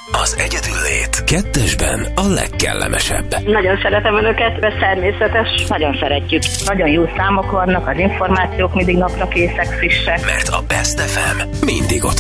Az egyedüllét kettesben a legkellemesebb. Nagyon szeretem önöket, ez természetes. Nagyon szeretjük. Nagyon jó számok vannak, az információk mindig napra készek, frissek. Mert a Best FM mindig ott